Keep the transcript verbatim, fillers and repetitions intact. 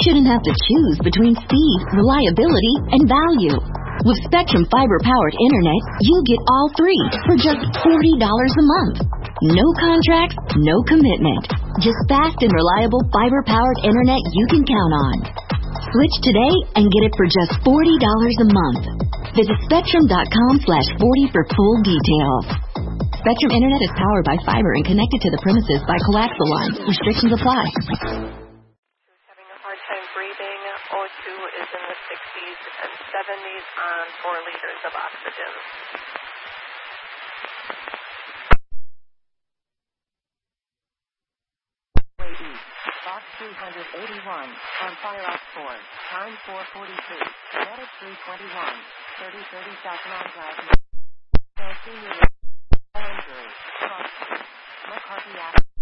shouldn't have to choose between speed, reliability, and value. With Spectrum fiber-powered internet, you get all three for just forty dollars a month. No contracts, no commitment. Just fast and reliable fiber-powered internet you can count on. Switch today and get it for just forty dollars a month. Visit spectrum.com slash 40 for full details. Spectrum Internet is powered by fiber and connected to the premises by coaxial lines. Restrictions apply. Having a hard time breathing. O two is in the sixties and seventies on four liters of oxygen. Box two eighty-one on Fire Ops four. Time four forty-two. Kinetic three twenty-one. thirty thirty South Long Drive. No senior injury. McCarthy Act.